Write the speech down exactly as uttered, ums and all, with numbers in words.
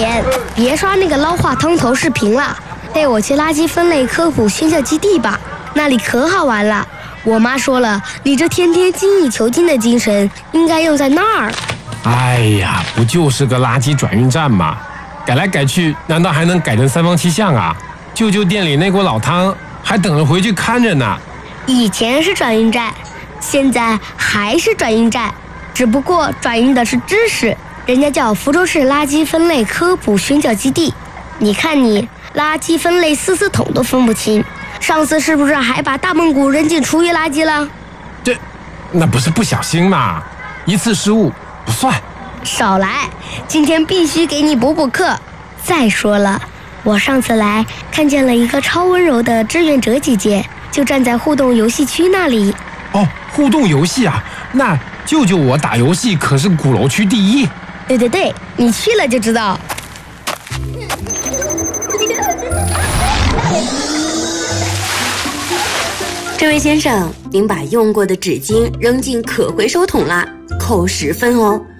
点，别刷那个捞话汤头视频了，带我去垃圾分类科普宣教基地吧，那里可好玩了。我妈说了，你这天天精益求精的精神应该用在那儿。 哎呀，不就是个垃圾转运站吗？改来改去，难道还能改成三坊七巷啊？舅舅店里那锅老汤还等着回去看着呢。 以前是转运站，现在还是转运站，只不过转运的是知识，人家叫福州市垃圾分类科普宣教基地。你看你，垃圾分类四四桶都分不清，上次是不是还把大蒙古扔进厨余垃圾了？ 这，那不是不小心嘛，一次失误不算。 少来，今天必须给你补补课。再说了，我上次来看见了一个超温柔的志愿者姐姐，就站在互动游戏区那里。 哦，互动游戏啊，那舅舅我打游戏可是鼓楼区第一。 对对对，你去了就知道。 这位先生，您把用过的纸巾扔进可回收桶啦，扣十分哦。